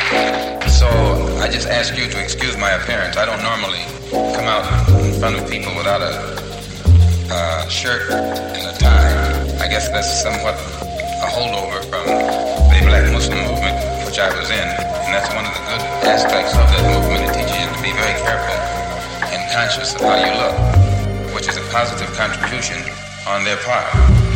So I just ask you to excuse my appearance. I don't normally come out in front of people without a shirt and a tie. I guess that's somewhat a holdover from the Black Muslim movement, which I was in. And that's one of the good aspects of that movement. It teaches you to be very careful and conscious of how you look, which is a positive contribution on their part.